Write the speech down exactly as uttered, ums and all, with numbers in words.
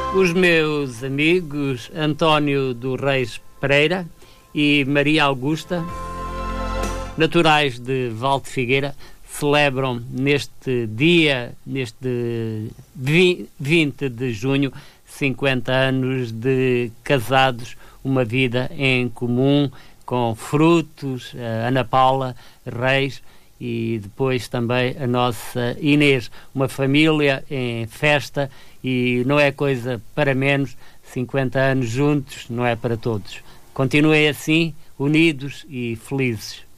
Os meus amigos António do Reis Pereira e Maria Augusta, naturais de Val de Figueira, celebram neste dia, neste vinte de junho, cinquenta anos de casados, uma vida em comum, com frutos, a Ana Paula Reis e depois também a nossa Inês. Uma família em festa e não é coisa para menos, cinquenta anos juntos não é para todos. Continuem assim, unidos e felizes.